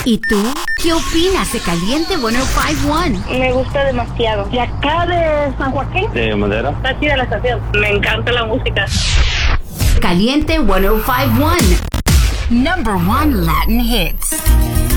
¿Y tú? ¿Qué opinas de Caliente 105.1? Me gusta demasiado. De acá de San Joaquín. De Madera. Está chida la estación. Me encanta la música. Caliente 105.1. Number 1 Latin hits.